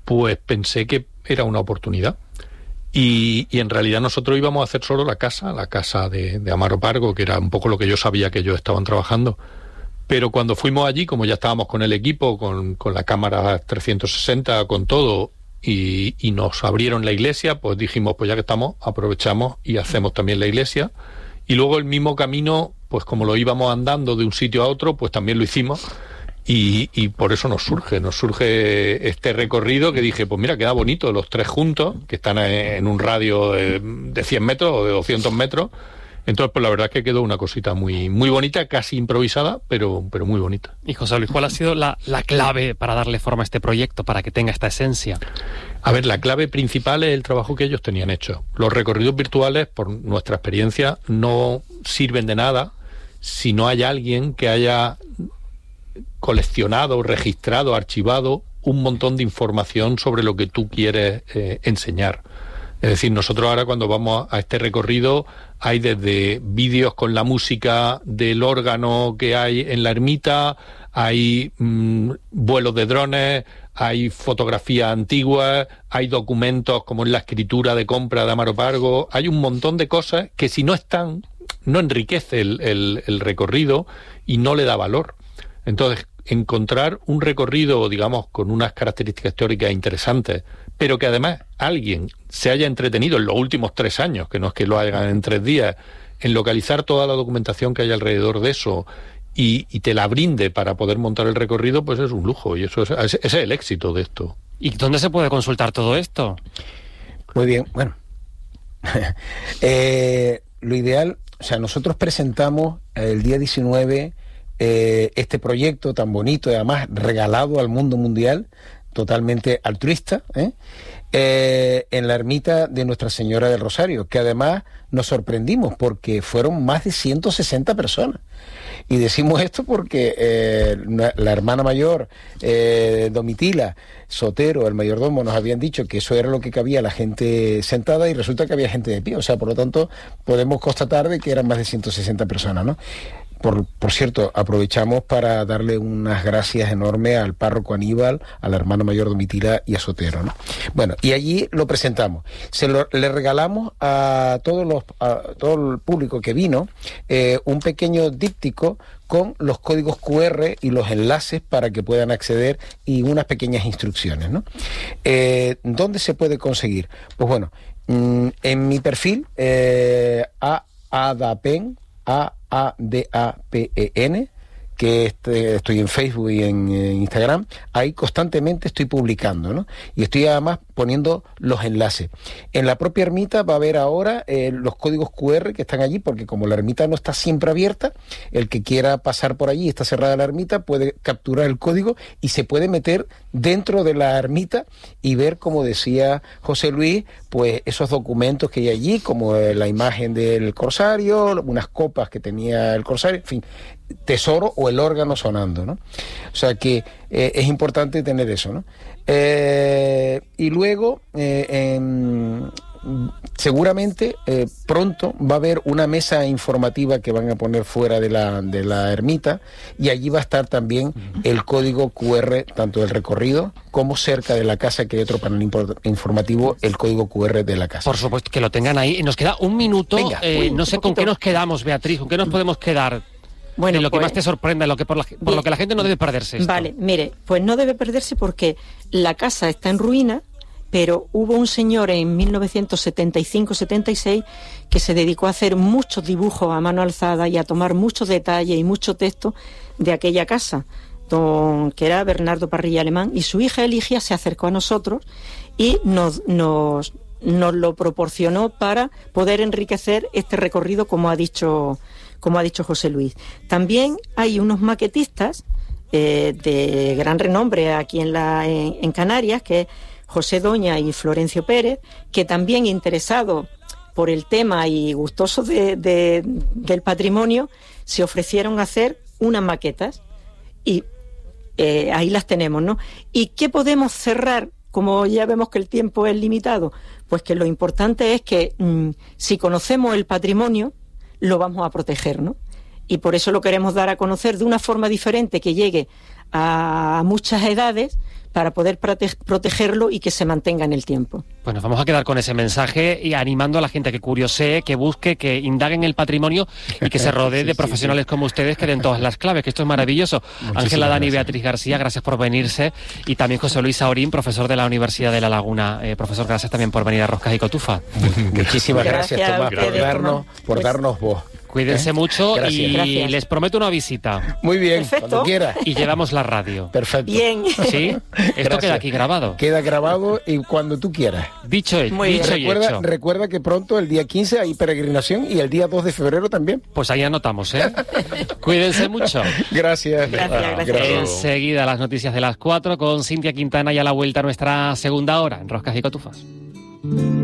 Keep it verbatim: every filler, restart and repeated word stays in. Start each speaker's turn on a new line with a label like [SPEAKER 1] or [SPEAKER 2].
[SPEAKER 1] pues pensé que era una oportunidad. Y, y en realidad nosotros íbamos a hacer solo la casa, la casa de, de Amaro Pargo, que era un poco lo que yo sabía que ellos estaban trabajando. Pero cuando fuimos allí, como ya estábamos con el equipo, con, con la cámara trescientos sesenta, con todo, y, y nos abrieron la iglesia, pues dijimos, pues ya que estamos, aprovechamos y hacemos también la iglesia. Y luego el mismo camino, pues como lo íbamos andando de un sitio a otro, pues también lo hicimos. Y, y por eso nos surge, nos surge este recorrido que dije, pues mira, queda bonito, los tres juntos, que están en un radio de, de cien metros o de doscientos metros. Entonces, pues la verdad es que quedó una cosita muy muy bonita, casi improvisada, pero, pero muy bonita.
[SPEAKER 2] Y José Luis, ¿cuál ha sido la, la clave para darle forma a este proyecto, para que tenga esta esencia?
[SPEAKER 1] A ver, la clave principal es el trabajo que ellos tenían hecho. Los recorridos virtuales, por nuestra experiencia, no sirven de nada si no hay alguien que haya coleccionado, registrado, archivado un montón de información sobre lo que tú quieres eh, enseñar. Es decir, nosotros ahora cuando vamos a este recorrido hay desde vídeos con la música del órgano que hay en la ermita, hay mmm, vuelos de drones, hay fotografías antiguas, hay documentos como en la escritura de compra de Amaro Pargo, hay un montón de cosas que si no están, no enriquece el, el, el recorrido y no le da valor. Entonces, encontrar un recorrido, digamos, con unas características teóricas interesantes, pero que además alguien se haya entretenido en los últimos tres años, que no es que lo hagan en tres días, en localizar toda la documentación que hay alrededor de eso y, y te la brinde para poder montar el recorrido, pues es un lujo, y eso es, ese es el éxito de esto.
[SPEAKER 2] ¿Y dónde se puede consultar todo esto?
[SPEAKER 3] Muy bien, bueno. eh, lo ideal, o sea, nosotros presentamos el día diecinueve eh, este proyecto tan bonito y además regalado al mundo mundial, totalmente altruista, ¿eh? Eh, en la ermita de Nuestra Señora del Rosario, que además nos sorprendimos porque fueron más de ciento sesenta personas. Y decimos esto porque eh, la hermana mayor, eh, Domitila Sotero, el mayordomo, nos habían dicho que eso era lo que cabía la gente sentada y resulta que había gente de pie. O sea, por lo tanto, podemos constatar de que eran más de ciento sesenta personas, ¿no? Por, por cierto, aprovechamos para darle unas gracias enormes al párroco Aníbal, a la hermana mayor Domitila y a Sotero, ¿no? Bueno, y allí lo presentamos. Se lo, le regalamos a todos los a todo el público que vino eh, un pequeño díptico con los códigos cu erre y los enlaces para que puedan acceder y unas pequeñas instrucciones, ¿no? Eh, ¿Dónde se puede conseguir? Pues bueno, mmm, en mi perfil, eh, a adapen, a A D A P E N, que este, estoy en Facebook y en, en Instagram, ahí constantemente estoy publicando, ¿no? Y estoy además poniendo los enlaces. En la propia ermita va a haber ahora eh, los códigos cu erre que están allí, porque como la ermita no está siempre abierta, el que quiera pasar por allí, está cerrada la ermita, puede capturar el código y se puede meter dentro de la ermita y ver, como decía José Luis, pues esos documentos que hay allí, como eh, la imagen del corsario, unas copas que tenía el corsario, en fin, tesoro o el órgano sonando, ¿no? O sea que eh, es importante tener eso, ¿no? Eh, y luego, eh, en, seguramente eh, pronto va a haber una mesa informativa que van a poner fuera de la, de la ermita y allí va a estar también el código cu erre, tanto del recorrido como cerca de la casa, que hay otro panel informativo, el código cu erre de la casa.
[SPEAKER 2] Por supuesto, que lo tengan ahí. Nos queda un minuto. Venga, eh, uy, no sé con qué nos quedamos, Beatriz, con qué nos podemos quedar. Bueno, de lo pues, que más te sorprenda, lo que por, la, por lo que la gente no debe perderse. Esto.
[SPEAKER 4] Vale, mire, pues no debe perderse porque la casa está en ruina, pero hubo un señor en mil novecientos setenta y cinco setenta y seis que se dedicó a hacer muchos dibujos a mano alzada y a tomar muchos detalles y mucho texto de aquella casa, don, que era Bernardo Parrilla Alemán, y su hija Eligia se acercó a nosotros y nos, nos, nos lo proporcionó para poder enriquecer este recorrido, como ha dicho... como ha dicho José Luis. También hay unos maquetistas eh, de gran renombre aquí en, la, en, en Canarias, que es José Doña y Florencio Pérez, que también interesados por el tema y gustosos de, de, del patrimonio, se ofrecieron a hacer unas maquetas y eh, ahí las tenemos, ¿no? ¿Y qué podemos cerrar? Como ya vemos que el tiempo es limitado, pues que lo importante es que mmm, si conocemos el patrimonio, lo vamos a proteger, ¿no? Y por eso lo queremos dar a conocer de una forma diferente, que llegue a muchas edades, para poder prote- protegerlo y que se mantenga en el tiempo.
[SPEAKER 2] Pues nos vamos a quedar con ese mensaje y animando a la gente que curiosee, que busque, que indague en el patrimonio y que se rodee sí, de profesionales sí, sí. como ustedes que den todas las claves, que esto es maravilloso. Ángela, Dani y Beatriz García, gracias por venirse. Y también José Luis Saurín, profesor de la Universidad de La Laguna. Eh, profesor, gracias también por venir a Roscas y Cotufa.
[SPEAKER 3] Muchísimas gracias, gracias Tomás, por darnos, por pues, darnos voz.
[SPEAKER 2] Cuídense ¿Eh? mucho gracias. y
[SPEAKER 4] gracias.
[SPEAKER 2] les prometo una visita.
[SPEAKER 3] Muy bien,
[SPEAKER 4] perfecto.
[SPEAKER 3] Cuando quiera.
[SPEAKER 2] Y llevamos la radio.
[SPEAKER 3] Perfecto.
[SPEAKER 4] Bien.
[SPEAKER 2] ¿Sí? Esto gracias. queda aquí grabado.
[SPEAKER 3] Queda grabado y cuando tú quieras.
[SPEAKER 2] Dicho,
[SPEAKER 4] Muy
[SPEAKER 2] dicho
[SPEAKER 4] bien.
[SPEAKER 2] y
[SPEAKER 3] recuerda,
[SPEAKER 2] hecho.
[SPEAKER 3] Recuerda que pronto, el día quince, hay peregrinación y el día dos de febrero también.
[SPEAKER 2] Pues ahí anotamos, ¿eh? Cuídense mucho.
[SPEAKER 3] Gracias.
[SPEAKER 4] Gracias, ah, gracias.
[SPEAKER 2] Enseguida las noticias de las cuatro con Cintia Quintana y a la vuelta a nuestra segunda hora en Roscas y Cotufas.